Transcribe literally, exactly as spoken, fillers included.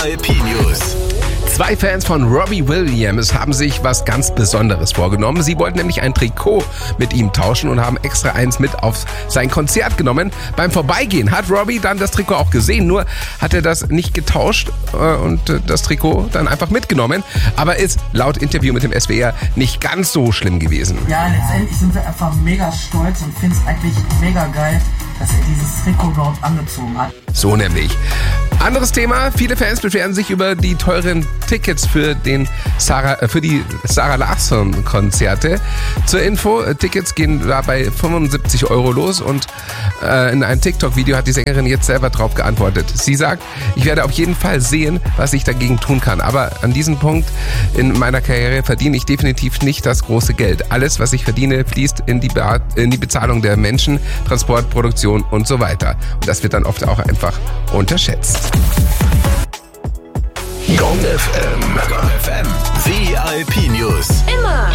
I P News. Zwei Fans von Robbie Williams haben sich was ganz Besonderes vorgenommen. Sie wollten nämlich ein Trikot mit ihm tauschen und haben extra eins mit auf sein Konzert genommen. Beim Vorbeigehen hat Robbie dann das Trikot auch gesehen, nur hat er das nicht getauscht äh, und äh, das Trikot dann einfach mitgenommen. Aber ist laut Interview mit dem S W R nicht ganz so schlimm gewesen. Ja, letztendlich sind wir einfach mega stolz und finden es eigentlich mega geil, dass er dieses Trikot überhaupt angezogen hat. So nämlich. Anderes Thema, viele Fans beschweren sich über die teuren Tickets für, den Sarah, äh, für die Sarah Larsson-Konzerte. Zur Info, Tickets gehen da bei fünfundsiebzig Euro los und äh, in einem TikTok-Video hat die Sängerin jetzt selber drauf geantwortet. Sie sagt, ich werde auf jeden Fall sehen, was ich dagegen tun kann, aber an diesem Punkt in meiner Karriere verdiene ich definitiv nicht das große Geld. Alles, was ich verdiene, fließt in die, Be- in die Bezahlung der Menschen, Transport, Produktion und so weiter. Und das wird dann oft auch einfach unterschätzt. Gong F M. Gong F M. V I P News.